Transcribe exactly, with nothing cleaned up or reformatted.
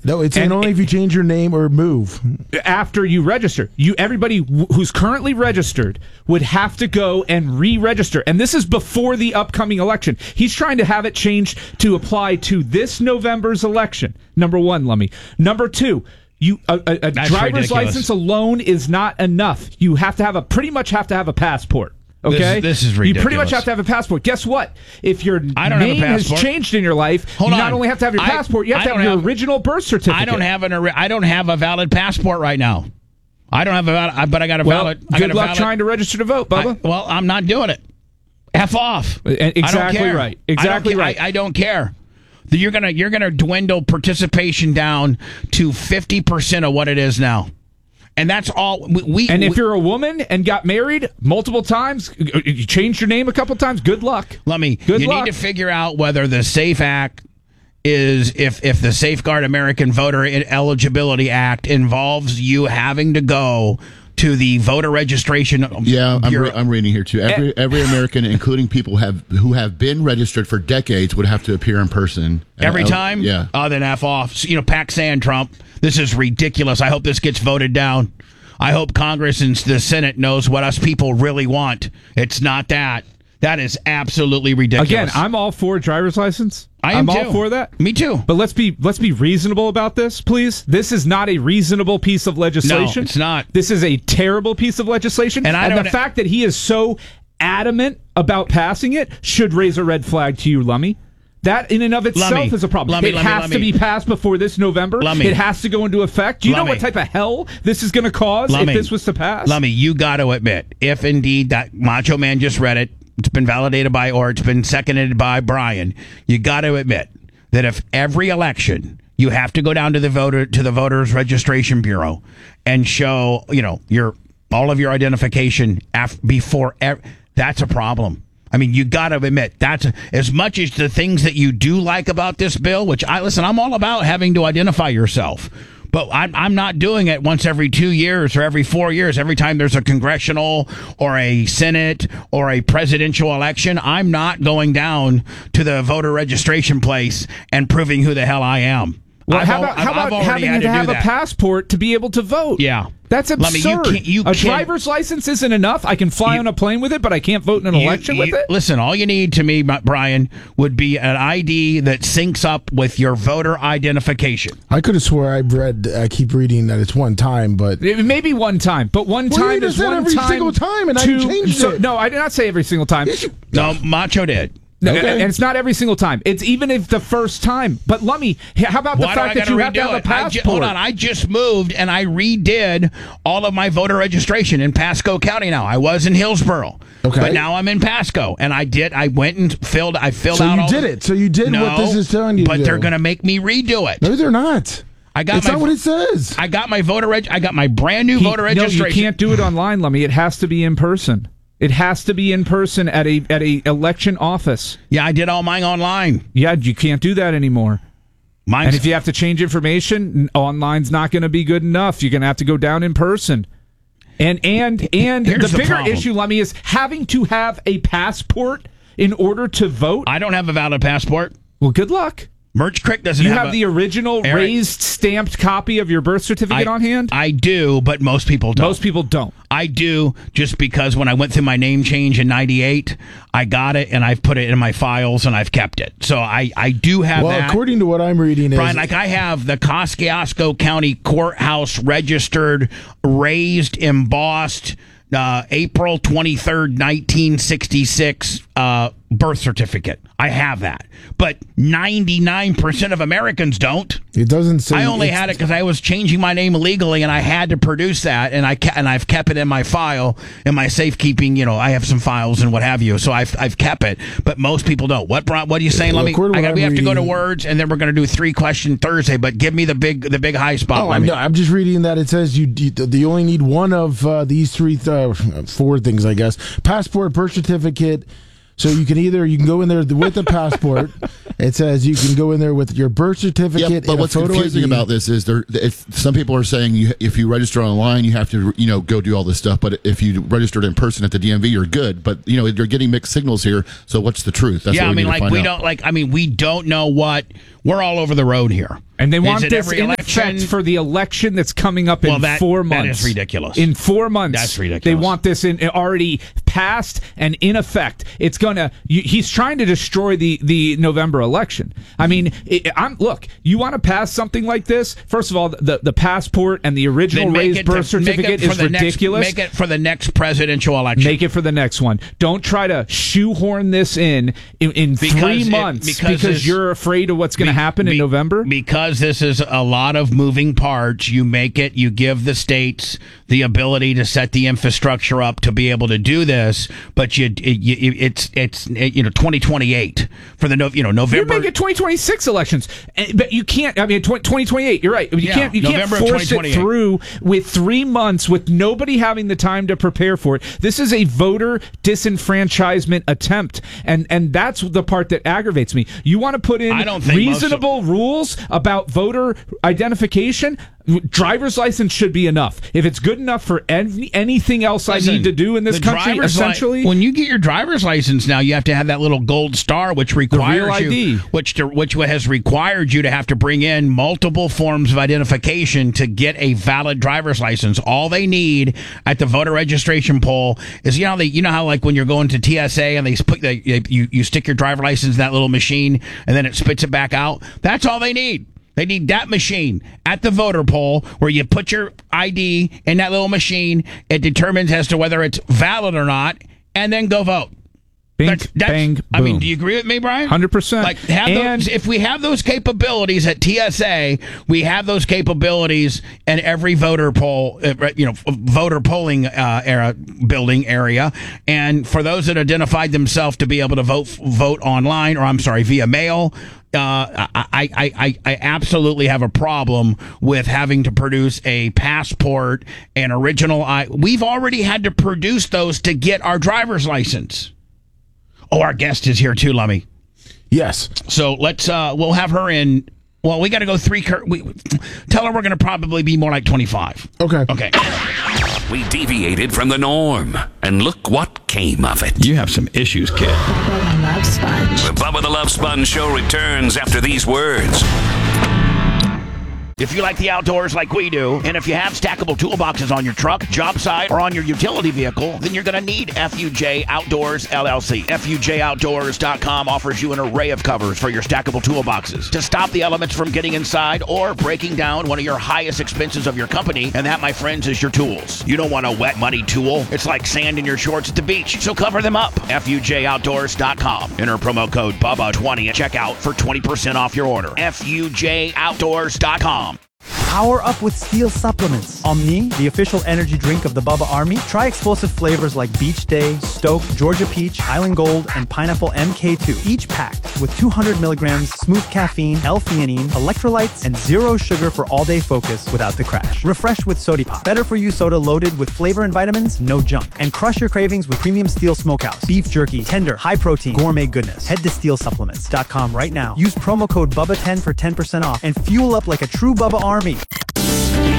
No, it's and only it, if you change your name or move. After you register. You everybody w- who's currently registered would have to go and re-register. And this is before the upcoming election. He's trying to have it changed to apply to this November's election. Number one, Lummy. Number two, you a, a, a driver's ridiculous. license alone is not enough. You have to have a pretty much have to have a passport. Okay, this, this is ridiculous. You pretty much have to have a passport. Guess what? If your I don't name have a has passport. changed in your life, Hold you on. not only have to have your I- passport, you have I to have don't your have- original birth certificate. I don't have an. I don't have a valid passport right now. I don't have a valid, but I got a well, valid. I good got a luck valid, trying to register to vote, Bubba. I, well, I'm not doing it. F off. Exactly I don't care. right. Exactly I don't, right. I, I don't care. You're gonna you're gonna dwindle participation down to fifty percent of what it is now. And that's all we. we and if we, you're a woman and got married multiple times, you changed your name a couple times, good luck. Let me. Good you luck. need to figure out whether the SAFE Act is if if the Safeguard American Voter Eligibility Act involves you having to go to the voter registration. Yeah, I'm, Bureau. re- I'm reading here too. Every every American, including people have who have been registered for decades, would have to appear in person Every Uh, time? Yeah. Oh, then F off. So, you know, pack sand, Trump. This is ridiculous. I hope this gets voted down. I hope Congress and the Senate knows what us people really want. It's not that. That is absolutely ridiculous. Again, I'm all for driver's license. I am I'm too. all for that. Me too. But let's be let's be reasonable about this, please. This is not a reasonable piece of legislation. No, it's not. This is a terrible piece of legislation. And I the don't- fact that he is so adamant about passing it should raise a red flag to you, Lummy. That in and of itself Lummy, is a problem. Lummy, it Lummy, has Lummy. to be passed before this November. Lummy. It has to go into effect. Do you know Lummy. what type of hell this is going to cause Lummy. if this was to pass? Lummy, you got to admit, if indeed that Macho Man just read it, it's been validated by, or it's been seconded by Brian, you got to admit that if every election you have to go down to the voter to the voters registration bureau and show, you know, your all of your identification af- before ev- that's a problem. I mean, you got to admit that's a, as much as the things that you do like about this bill, which I listen, I'm all about having to identify yourself. But I'm, I'm not doing it once every two years or every four years. Every time there's a congressional or a Senate or a presidential election, I'm not going down to the voter registration place and proving who the hell I am. Well, I've how al- about, I've- how I've about already having had to to have do a that. passport to be able to vote? Yeah. That's Lummy, absurd. you can't- you a can't- driver's license isn't enough. I can fly You- on a plane with it, but I can't vote in an You- election you- with it. Listen, all you need to me, Brian, would be an I D that syncs up with your voter identification. I could have swore I've read. I keep reading that it's one time, but It may be one time, but one Well, you time just is said one every time. single time, and I to- changed so- it. No, I did not say every single time. No, Macho did. No, Okay. and it's not every single time. It's even if the first time. But Lummy, how about the Why do I fact that gotta you have to redo have a it? I ju- passport? hold on, I just moved and I redid all of my voter registration in Pasco County now. I was in Hillsborough. Okay. But now I'm in Pasco. And I did, I went and filled, I filled so out you all did the- it. So you did no, what this is telling you. but to they're do. going to make me redo it. No, they're not. I got It's my, not what it says. I got my voter reg, I got my brand new He- voter no, registration. you can't do it online, Lummy. It has to be in person. It has to be in person at a at a election office. Yeah, I did all mine online. Yeah, you can't do that anymore. Mine's, And if you have to change information, online's not going to be good enough. You're going to have to go down in person. And and and Here's the the bigger problem. issue, Lummy, is having to have a passport in order to vote. I don't have a valid passport. Well, good luck. Merch Creek doesn't You have, have a, the original Eric, raised stamped copy of your birth certificate I, on hand? I do, but most people don't. Most people don't. I do, just because when I went through my name change in ninety-eight, I got it and I've put it in my files and I've kept it. So I, I do have well, that. according to what I'm reading, is Brian, like I have the Kosciuszko County Courthouse registered, raised, embossed, uh, April twenty-third, nineteen sixty-six uh, birth certificate. I have that. But ninety-nine percent of Americans don't. it doesn't say. I only it's- had it because I was changing my name illegally, and I had to produce that, and I ke- and I've kept it in my file, in my safekeeping. You know, I have some files and what have you, so I've I've kept it. But most people don't. What Bron- what are you saying? Well, Let me. according to I what got, we I'm have to go to reading- words, and then we're going to do three question Thursday. But give me the big the big high spot. Oh, Let I'm, me- no, I'm just reading that it says you you, you only need one of uh, these three, uh, four things, I guess: passport, birth certificate. So you can either you can go in there with the passport. It says you can go in there with your birth certificate. Yeah, but and what's a photo confusing I D. about this is there. If some people are saying you, if you register online, you have to, you know, go do all this stuff. But if you registered in person at the D M V, you're good. But you know, you're getting mixed signals here. So what's the truth? That's yeah, what I we mean, need to like find we out. don't like. I mean, we don't know what We're all over the road here. And they Is want it this every in election? effect for the election that's coming up Well, in that- four that months. is ridiculous. In four months. That's ridiculous. They want this in already passed and in effect. It's gonna. You, he's trying to destroy the the November election. I mean, it, I'm look. You want to pass something like this? First of all, the the passport and the original Then make raised it birth to- make it certificate for is the next- ridiculous. make it for the next presidential election. Make it for the next one. Don't try to shoehorn this in in, in Because three it- months because because, this- you're afraid of what's going to Be- happen in be- November. Because this is a lot of moving parts, you make it, you give the states the ability to set the infrastructure up to be able to do this, but you, it, you it's it's you know twenty twenty-eight for the no, you know You November. make it twenty twenty-six elections, Eh, but you can't. I mean, twenty twenty-eight. You're right. You Yeah, can't. You November of can't force it twenty twenty-eight. through with three months with nobody having the time to prepare for it. This is a voter disenfranchisement attempt, and and that's the part that aggravates me. You want to put in I don't think most of- reasonable rules about voter identification. Driver's license should be enough. If it's good enough for any, anything else Listen, I need to do in this the country, driver's li- essentially. when you get your driver's license now, you have to have that little gold star, which requires real I D. you, which to, which has required you to have to bring in multiple forms of identification to get a valid driver's license. All they need at the voter registration poll is, you know, they, you know how like when you're going to T S A and they put they, you you stick your driver's license in that little machine and then it spits it back out. That's all they need. They need that machine at the voter poll where you put your I D in that little machine. It determines as to whether it's valid or not, and then go vote. Bing, That's- that's- bang, I mean, boom. do you agree with me, Brian? one hundred percent. Like, have And- those, if we have those capabilities at T S A, we have those capabilities in every voter poll, uh, you know, voter polling uh, era, building area. And for those that identified themselves to be able to vote vote online, or I'm sorry, via mail. Uh, I, I, I, I absolutely have a problem with having to produce a passport and original. I, we've already had to produce those to get our driver's license. Oh, our guest is here too, Lummy. Yes. So let's, uh, we'll have her in. Well, we got to go three. Cur- we, tell her we're going to probably be more like twenty-five. Okay. Okay. We deviated from the norm, and look what came of it. You have some issues, kid. Bubba Love Sponge. The Bubba the Love Sponge Show returns after these words. If you like the outdoors like we do, and if you have stackable toolboxes on your truck, job site, or on your utility vehicle, then you're going to need F U J Outdoors, L L C. F U J Outdoors dot com offers you an array of covers for your stackable toolboxes to stop the elements from getting inside or breaking down one of your highest expenses of your company, and that, my friends, is your tools. You don't want a wet, muddy tool. It's like sand in your shorts at the beach, so cover them up. F U J Outdoors dot com. Enter promo code Bubba twenty at checkout for twenty percent off your order. F U J Outdoors dot com. Power up with Steel supplements. Omni, the official energy drink of the Bubba Army. Try explosive flavors like Beach Day, Stoke, Georgia Peach, Island Gold, and Pineapple M K two. Each packed with two hundred milligrams smooth caffeine, L-theanine, electrolytes, and zero sugar for all-day focus without the crash. Refresh with Sody Pop. Better for you soda loaded with flavor and vitamins, no junk. And crush your cravings with premium Steel Smokehouse. Beef jerky, tender, high protein, gourmet goodness. Head to steel supplements dot com right now. Use promo code Bubba ten for ten percent off and fuel up like a true Bubba Army.